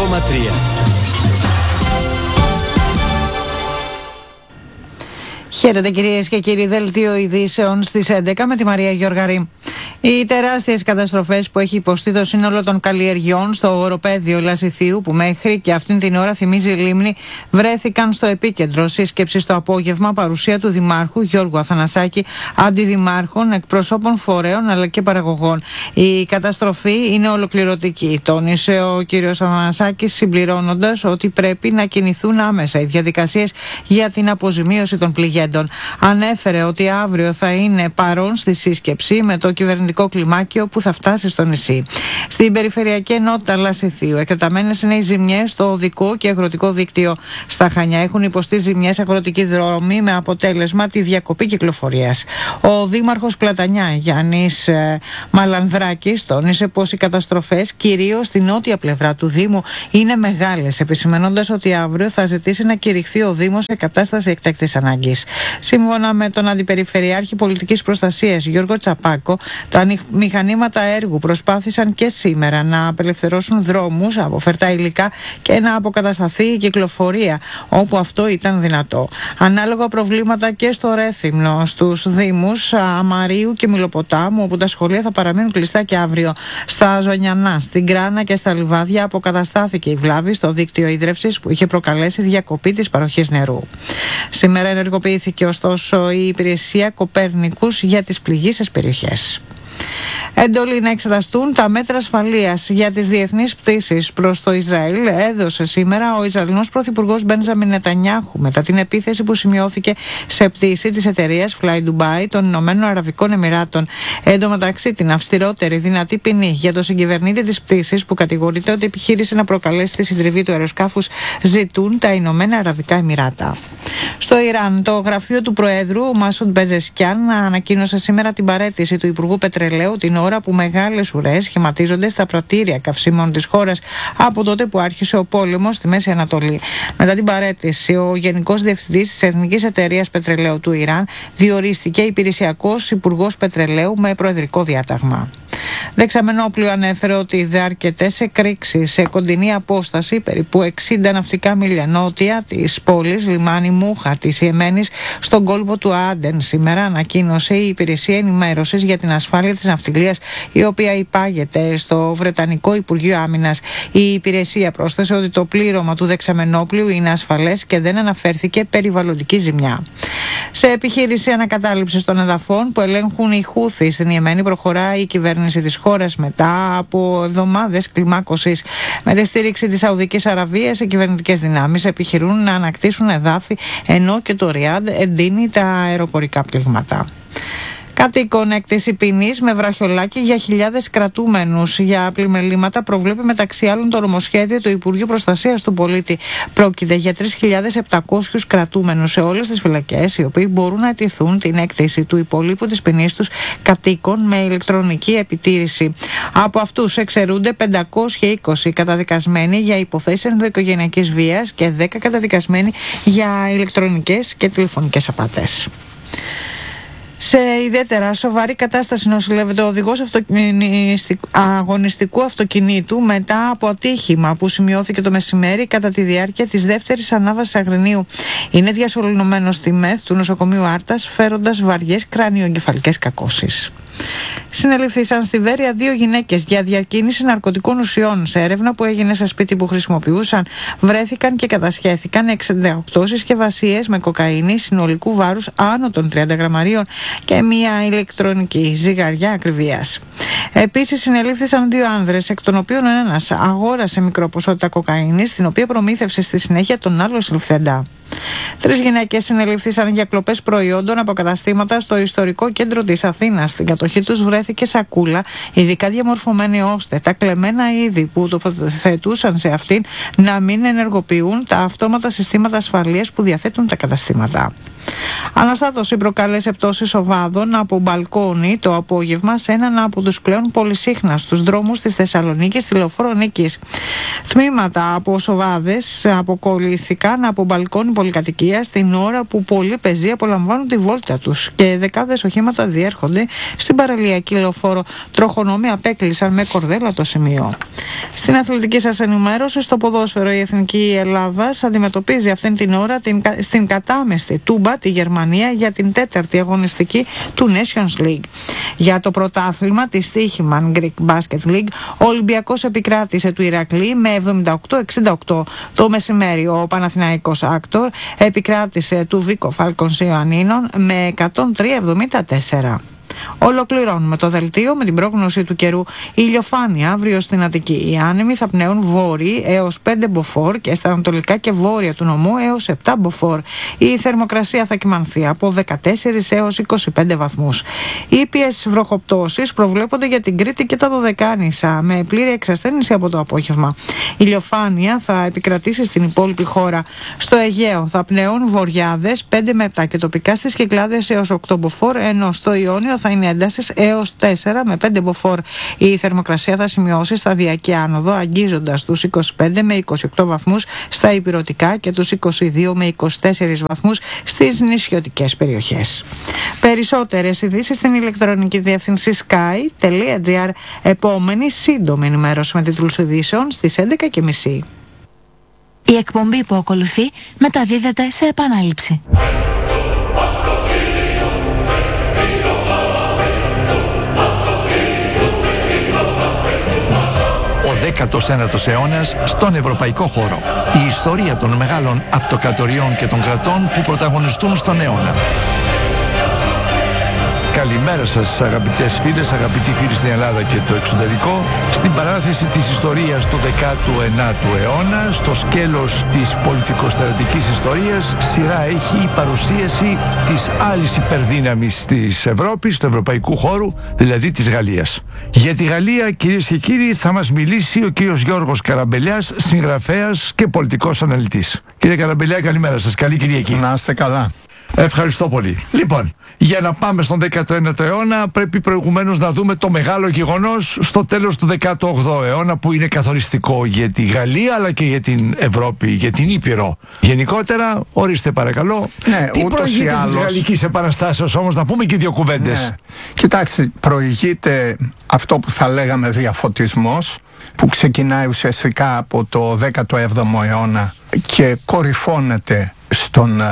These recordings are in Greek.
101,3. Χαίρετε κυρίες και κύριοι, δελτίο ειδήσεων στις 11 με τη Μαρία Γιοργαρή. Οι τεράστιες καταστροφές που έχει υποστεί το σύνολο των καλλιεργειών στο οροπέδιο Λασιθίου, που μέχρι και αυτήν την ώρα θυμίζει λίμνη, βρέθηκαν στο επίκεντρο σύσκεψης το απόγευμα, παρουσία του Δημάρχου Γιώργου Αθανασάκη, αντιδημάρχων, εκπροσώπων φορέων αλλά και παραγωγών. Η καταστροφή είναι ολοκληρωτική, τόνισε ο κ. Αθανασάκης, συμπληρώνοντας ότι πρέπει να κινηθούν άμεσα οι διαδικασίες για την αποζημίωση των πληγέντων. Ανέφερε ότι αύριο θα είναι παρόν στη σύσκεψη με το κυβερνητικό κλιμάκιο που θα φτάσει στο νησί. Στην περιφερειακή ενότητα Λασιθίου, εκτεταμένες είναι οι ζημιές στο οδικό και αγροτικό δίκτυο. Στα Χανιά έχουν υποστεί ζημιές αγροτικοί δρόμοι με αποτέλεσμα τη διακοπή κυκλοφορίας. Ο Δήμαρχος Πλατανιά, Γιάννης Μαλανδράκης, τόνισε πως οι καταστροφές, κυρίως στην νότια πλευρά του Δήμου, είναι μεγάλες, επισημαίνοντας ότι αύριο θα ζητήσει να κηρυχθεί ο Δήμος σε κατάσταση εκτάκτης ανάγκης. Σύμφωνα με τον Αντιπεριφερειάρχη Πολιτικής Προστασίας Γιώργο Τσαπάκο, τα μηχανήματα έργου προσπάθησαν και σήμερα να απελευθερώσουν δρόμους από φερτά υλικά και να αποκατασταθεί η κυκλοφορία όπου αυτό ήταν δυνατό. Ανάλογα προβλήματα και στο Ρέθυμνο, στους Δήμους Αμαρίου και Μιλοποτάμου, όπου τα σχολεία θα παραμείνουν κλειστά και αύριο. Στα Ζωνιανά, στην Κράνα και στα Λιβάδια αποκαταστάθηκε η βλάβη στο δίκτυο ίδρευσης που είχε προκαλέσει διακοπή της παροχής νερού. Σήμερα ενεργοποιήθηκε ωστόσο η υπηρεσία Κοπέρνικους για τις πληγείσες περιοχές. Εντολή να εξεταστούν τα μέτρα ασφαλείας για τις διεθνείς πτήσεις προς το Ισραήλ έδωσε σήμερα ο Ισραηλινός Πρωθυπουργός Μπέντζαμιν Νετανιάχου μετά την επίθεση που σημειώθηκε σε πτήση της εταιρείας Fly Dubai των Ηνωμένων Αραβικών Εμιράτων. Εν τω μεταξύ, την αυστηρότερη δυνατή ποινή για τον συγκυβερνήτη της πτήσης, που κατηγορείται ότι επιχείρησε να προκαλέσει τη συντριβή του αεροσκάφους, ζητούν τα Ηνωμένα Αραβικά Εμιράτα. Στο Ιράν, το γραφείο του Προέδρου Μασούντ Πεζεσκιάν ανακοίνωσε σήμερα την παραίτηση του Υπουργού Πετρελαίου την ώρα που μεγάλες ουρές σχηματίζονται στα πρατήρια καυσίμων της χώρας από τότε που άρχισε ο πόλεμος στη Μέση Ανατολή. Μετά την παραίτηση, ο Γενικός Διευθυντής της Εθνικής Εταιρείας Πετρελαίου του Ιράν διορίστηκε υπηρεσιακός υπουργός πετρελαίου με προεδρικό διάταγμα. Δεξαμενόπλιο ανέφερε ότι είδε αρκετές εκρήξεις σε κοντινή απόσταση, περίπου 60 ναυτικά μίλια νότια της πόλης λιμάνι Μούχα της Ιεμένης, στον κόλπο του Άντεν. Σήμερα ανακοίνωσε η Υπηρεσία Ενημέρωσης για την Ασφάλεια της Ναυτιλίας, η οποία υπάγεται στο Βρετανικό Υπουργείο Άμυνας. Η υπηρεσία πρόσθεσε ότι το πλήρωμα του δεξαμενόπλιου είναι ασφαλές και δεν αναφέρθηκε περιβαλλοντική ζημιά. Σε επιχείρηση ανακατάληψης των εδαφών που ελέγχουν οι Χούθοι στην Ιεμένη, προχωράει η κυβέρνηση της χώρας μετά από εβδομάδες κλιμάκωσης. Με τη στήριξη της Σαουδικής Αραβίας, οι κυβερνητικές δυνάμεις επιχειρούν να ανακτήσουν εδάφη, ενώ και το Ριάντ εντείνει τα αεροπορικά πλήγματα. Κατοίκον έκτηση ποινής με βραχιολάκι για χιλιάδες κρατούμενους για πλημελήματα προβλέπει μεταξύ άλλων το νομοσχέδιο του Υπουργείου Προστασίας του Πολίτη. Πρόκειται για 3.700 κρατούμενους σε όλες τις φυλακές, οι οποίοι μπορούν να αιτηθούν την έκτηση του υπολείπου της ποινής τους κατοίκων με ηλεκτρονική επιτήρηση. Από αυτούς εξαιρούνται 520 καταδικασμένοι για υποθέσεις ενδοοικογενειακής βίας και 10 καταδικασμένοι για ηλεκτρονικές και τηλεφωνικές απάτες. Σε ιδιαίτερα σοβαρή κατάσταση νοσηλεύεται ο οδηγός αγωνιστικού αυτοκινήτου μετά από ατύχημα που σημειώθηκε το μεσημέρι κατά τη διάρκεια της δεύτερης ανάβασης Αγρινίου. Είναι διασωληνωμένος στη ΜΕΘ του νοσοκομείου Άρτας, φέροντας βαριές κρανιοεγκεφαλικές κακώσεις. Συνελήφθησαν στη Βέρεια 2 γυναίκες για διακίνηση ναρκωτικών ουσιών. Σε έρευνα που έγινε σε σπίτι που χρησιμοποιούσαν, βρέθηκαν και κατασχέθηκαν 68 συσκευασίες με κοκαίνη συνολικού βάρους άνω των 30 γραμμαρίων και μια ηλεκτρονική ζυγαριά ακριβίας. Επίσης, συνελήφθησαν 2 άνδρες, εκ των οποίων ένας αγόρασε μικρό ποσότητα κοκαίνης, την οποία προμήθευσε στη συνέχεια τον άλλο συλληφθέντα. 3 γυναίκες συνελήφθησαν για κλοπές προϊόντων από καταστήματα στο ιστορικό κέντρο της Αθήνας. Στην κατοχή τους βρέθηκε σακούλα, ειδικά διαμορφωμένη ώστε τα κλεμμένα είδη που τοποθετούσαν σε αυτήν να μην ενεργοποιούν τα αυτόματα συστήματα ασφαλείας που διαθέτουν τα καταστήματα. Αναστάτωση προκάλεσε πτώσεις οβάδων από μπαλκόνι το απόγευμα σε έναν από τους πλέον πολυσύχναστους δρόμους της Θεσσαλονίκης, τη Λεωφόρο Νίκης. Τμήματα από σοβάδες αποκολλήθηκαν από μπαλκόνι πολυκατοικίας την ώρα που πολλοί πεζοί απολαμβάνουν τη βόλτα τους και δεκάδες οχήματα διέρχονται στην παραλιακή Λεωφόρο. Τροχονόμοι απέκλεισαν με κορδέλα το σημείο. Στην αθλητική σας ενημέρωση, στο ποδόσφαιρο, η Εθνική Ελλάδας αντιμετωπίζει αυτήν την ώρα στην κατάμεστη Τούμπα τη Γερμανία για την 4η αγωνιστική του Nations League. Για το πρωτάθλημα της Stoichman Greek Basket League, ο Ολυμπιακός επικράτησε του Ηρακλή με 78-68. Το μεσημέρι ο Παναθηναϊκός Άκτορ επικράτησε του Βίκο Φάλκονς Ιωαννίνων με 103-74. Ολοκληρώνουμε το δελτίο με την πρόγνωση του καιρού. Ηλιοφάνεια αύριο στην Αττική. Οι άνεμοι θα πνέουν βόρειοι έως 5 μποφόρ και στα ανατολικά και βόρεια του νομού έως 7 μποφόρ. Η θερμοκρασία θα κυμανθεί από 14 έως 25 βαθμούς. Ήπιες βροχοπτώσεις προβλέπονται για την Κρήτη και τα Δωδεκάνησα με πλήρη εξασθένηση από το απόγευμα. Η ηλιοφάνεια θα επικρατήσει στην υπόλοιπη χώρα. Στο Αιγαίο θα πνέουν βορειάδες 5 με 7 και τοπικά στις Κυκλάδες έως 8 μποφόρ, ενώ στο Ιόνιο θα είναι έντασης έως 4 με 5 μποφόρ. Η θερμοκρασία θα σημειώσει σταδιακή άνοδο, αγγίζοντας τους 25 με 28 βαθμούς στα ηπειρωτικά και τους 22 με 24 βαθμούς στις νησιωτικές περιοχές. Περισσότερες ειδήσεις στην ηλεκτρονική διεύθυνση sky.gr. Επόμενη σύντομη ενημέρωση με τίτλους ειδήσεων στις 11:30. Η εκπομπή που ακολουθεί μεταδίδεται σε επανάληψη. Ο 19ος αιώνας στον ευρωπαϊκό χώρο. Η ιστορία των μεγάλων αυτοκρατοριών και των κρατών που πρωταγωνιστούν στον αιώνα. Καλημέρα σας αγαπητές φίλες, αγαπητοί φίλοι στην Ελλάδα και το εξωτερικό. Στην παράθεση της ιστορίας του 19ου αιώνα, στο σκέλος της πολιτικοστρατηγικής ιστορίας, σειρά έχει η παρουσίαση της άλλης υπερδύναμης της Ευρώπης, του ευρωπαϊκού χώρου, δηλαδή της Γαλλίας. Για τη Γαλλία, κυρίες και κύριοι, θα μας μιλήσει ο κύριος Γιώργος Καραμπελιάς, συγγραφέας και πολιτικός αναλυτής. Κύριε Καραμπελιά, καλημέρα σας, καλή Κυριακή. Να είστε καλά. Ευχαριστώ πολύ. Λοιπόν, για να πάμε στον 19ο αιώνα πρέπει προηγουμένως να δούμε το μεγάλο γεγονός στο τέλος του 18ου αιώνα που είναι καθοριστικό για τη Γαλλία αλλά και για την Ευρώπη, για την Ήπειρο. Γενικότερα, ορίστε παρακαλώ, τι προηγείται της Γαλλικής Επαναστάσεως όμως, να πούμε και δύο κουβέντες. Ναι. Κοιτάξτε, προηγείται αυτό που θα λέγαμε διαφωτισμός, που ξεκινάει ουσιαστικά από το 17ο αιώνα και κορυφώνεται στον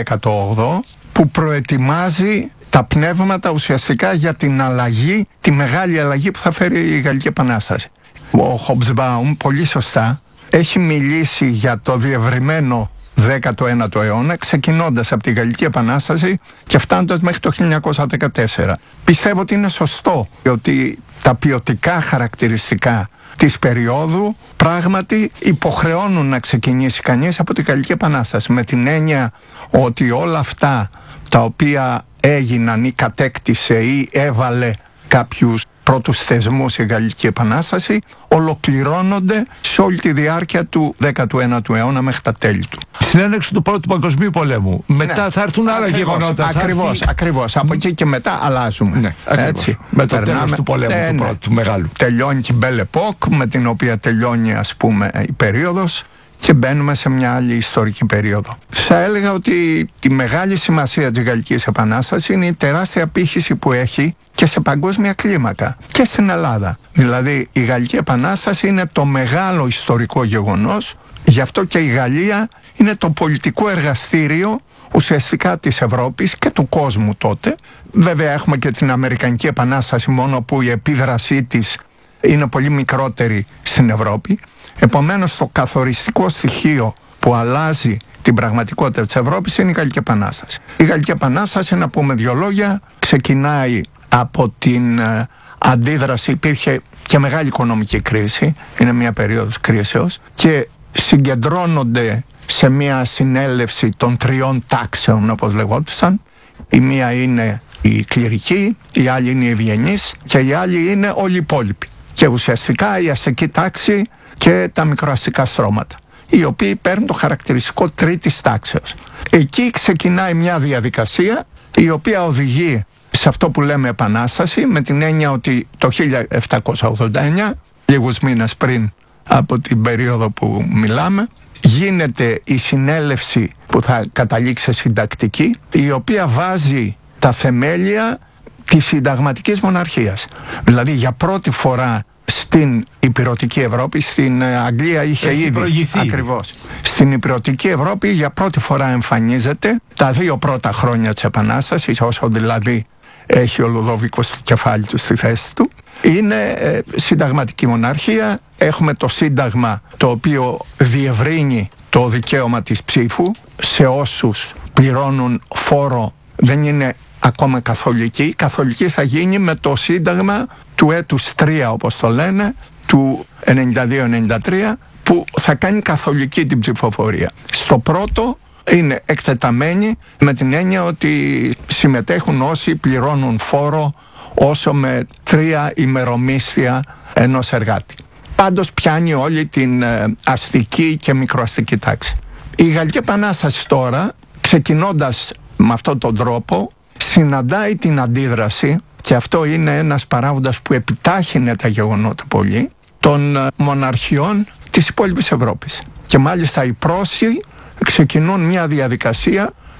18ο, που προετοιμάζει τα πνεύματα ουσιαστικά για την αλλαγή, τη μεγάλη αλλαγή που θα φέρει η Γαλλική Επανάσταση. Ο Χομπσμπάουμ πολύ σωστά έχει μιλήσει για το διευρυμένο 19ο αιώνα, ξεκινώντας από τη Γαλλική Επανάσταση και φτάνοντας μέχρι το 1914. Πιστεύω ότι είναι σωστό ότι τα ποιοτικά χαρακτηριστικά της περίοδου πράγματι υποχρεώνουν να ξεκινήσει κανείς από τη Γαλλική Επανάσταση, με την έννοια ότι όλα αυτά τα οποία έγιναν ή κατέκτησε ή έβαλε κάποιους πρώτους θεσμούς η Γαλλική Επανάσταση ολοκληρώνονται σε όλη τη διάρκεια του 19ου αιώνα μέχρι τα τέλη του. Συνένεξη του Πρώτου Παγκοσμίου Πολέμου. Μετά θα έρθουν άλλα γεγονότα. Ακριβώς. Από εκεί και μετά αλλάζουμε. Ναι, έτσι. Με το τέλος του πολέμου του πρώτου μεγάλου. Τελειώνει και η Belle Époque, με την οποία τελειώνει, ας πούμε, η περίοδος, και μπαίνουμε σε μια άλλη ιστορική περίοδο. Θα έλεγα ότι τη μεγάλη σημασία της Γαλλικής Επανάστασης είναι η τεράστια απήχηση που έχει και σε παγκόσμια κλίμακα και στην Ελλάδα. Δηλαδή η Γαλλική Επανάσταση είναι το μεγάλο ιστορικό γεγονός, γι' αυτό και η Γαλλία είναι το πολιτικό εργαστήριο ουσιαστικά της Ευρώπης και του κόσμου τότε. Βέβαια έχουμε και την Αμερικανική Επανάσταση, μόνο που η επίδρασή της είναι πολύ μικρότερη στην Ευρώπη. Επομένως το καθοριστικό στοιχείο που αλλάζει την πραγματικότητα της Ευρώπης είναι η Γαλλική Επανάσταση. Η Γαλλική Επανάσταση, να πούμε δύο λόγια, ξεκινάει από την αντίδραση, υπήρχε και μεγάλη οικονομική κρίση, είναι μια περίοδος κρίσεως, και συγκεντρώνονται σε μια συνέλευση των τριών τάξεων, όπως λεγόντουσαν. Η μία είναι η κληρική, η άλλη είναι η ευγενής και η άλλη είναι όλοι οι υπόλοιποι. Και ουσιαστικά η αστική τάξη και τα μικροαστικά στρώματα. οι οποίοι παίρνουν το χαρακτηριστικό τρίτης τάξεως. Εκεί ξεκινάει μια διαδικασία η οποία οδηγεί σε αυτό που λέμε επανάσταση, με την έννοια ότι το 1789, λίγους μήνες πριν από την περίοδο που μιλάμε, γίνεται η συνέλευση που θα καταλήξει σε συντακτική, η οποία βάζει τα θεμέλια της συνταγματικής μοναρχίας. Δηλαδή για πρώτη φορά στην ηπειρωτική Ευρώπη, στην Αγγλία είχε ήδη προηγηθεί. Ακριβώς. Στην ηπειρωτική Ευρώπη για πρώτη φορά εμφανίζεται τα 2 πρώτα χρόνια της Επανάστασης, όσο δηλαδή έχει ο Λουδόβικος το κεφάλι του στη θέση του. Είναι συνταγματική μοναρχία. Έχουμε το Σύνταγμα, το οποίο διευρύνει το δικαίωμα της ψήφου σε όσους πληρώνουν φόρο, δεν είναι ακόμα καθολική. Καθολική θα γίνει με το Σύνταγμα του έτους 3, όπως το λένε, του 92-93, που θα κάνει καθολική την ψηφοφορία. Στο πρώτο είναι εκτεταμένοι, με την έννοια ότι συμμετέχουν όσοι πληρώνουν φόρο όσο με 3 ημερομίσθια ενός εργάτη. Πάντως πιάνει όλη την αστική και μικροαστική τάξη. Η Γαλλική Επανάσταση τώρα, ξεκινώντας με αυτόν τον τρόπο, συναντάει την αντίδραση, και αυτό είναι ένας παράγοντας που επιτάχυνε τα γεγονότα πολύ, των μοναρχιών της υπόλοιπης Ευρώπης. Και μάλιστα οι Πρώσιοι ξεκινούν μια διαδικασία